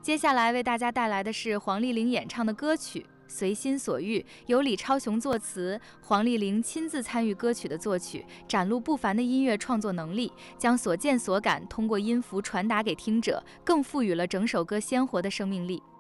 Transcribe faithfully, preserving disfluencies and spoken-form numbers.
接下来为大家带来的是黄丽玲演唱的歌曲《随心所欲》，由李超雄作词，黄丽玲亲自参与歌曲的作曲，展露不凡的音乐创作能力，将所见所感通过音符传达给听者，更赋予了整首歌鲜活的生命力。